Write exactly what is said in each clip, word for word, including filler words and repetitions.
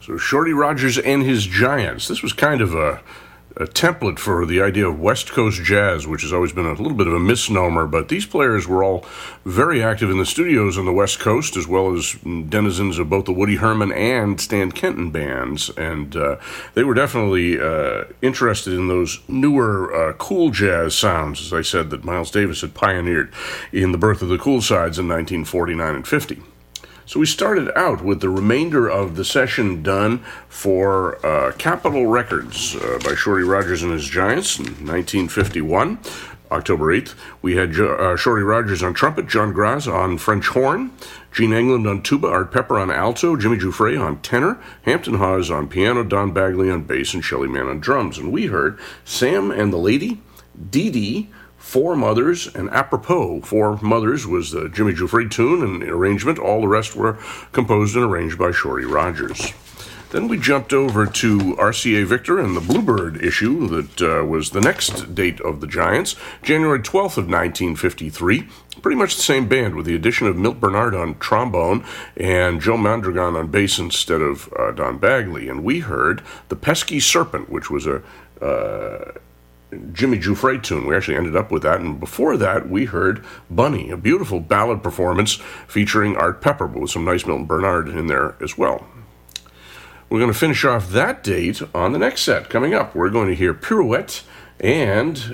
So Shorty Rogers and his Giants. This was kind of a, a template for the idea of West Coast jazz, which has always been a little bit of a misnomer, but these players were all very active in the studios on the West Coast, as well as denizens of both the Woody Herman and Stan Kenton bands, and uh, they were definitely uh, interested in those newer, uh, cool jazz sounds, as I said, that Miles Davis had pioneered in the birth of the Cool Sides in nineteen forty-nine and fifty. So we started out with the remainder of the session done for uh, Capitol Records uh, by Shorty Rogers and his Giants in nineteen fifty-one, October eighth. We had uh, Shorty Rogers on trumpet, John Graz on French horn, Gene England on tuba, Art Pepper on alto, Jimmy Giuffre on tenor, Hampton Hawes on piano, Don Bagley on bass, and Shelly Manne on drums. And we heard Sam and the Lady, Dee Dee, Four Mothers, and Apropos. Four Mothers was the Jimmy Giuffre tune and arrangement. All the rest were composed and arranged by Shorty Rogers. Then we jumped over to R C A Victor and the Bluebird issue that uh, was the next date of the Giants, January twelfth of nineteen fifty-three. Pretty much the same band with the addition of Milt Bernard on trombone and Joe Mondragon on bass instead of uh, Don Bagley. And we heard The Pesky Serpent, which was a... Uh, Jimmy Giuffre tune. We actually ended up with that, and before that we heard Bunny, a beautiful ballad performance featuring Art Pepper, but with some nice Milton Bernard in there as well. We're going to finish off that date on the next set. Coming up, we're going to hear Pirouette and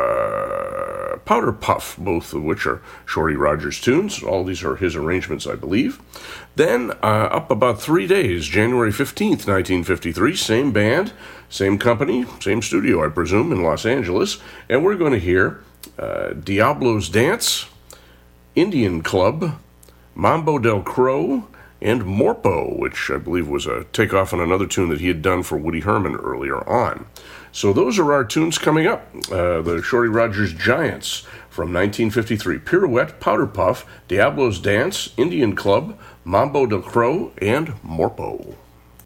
uh, Powder Puff, both of which are Shorty Rogers tunes. All these are his arrangements, I believe. Then, uh, up about three days, January fifteenth, nineteen fifty-three, same band, same company, same studio, I presume, in Los Angeles, and we're going to hear uh, Diablo's Dance, Indian Club, Mambo del Crow, and Morpo, which I believe was a takeoff on another tune that he had done for Woody Herman earlier on. So those are our tunes coming up. Uh, the Shorty Rogers Giants from nineteen fifty-three. Pirouette, Powder Puff, Diablo's Dance, Indian Club, Mambo del Crow, and Morpo.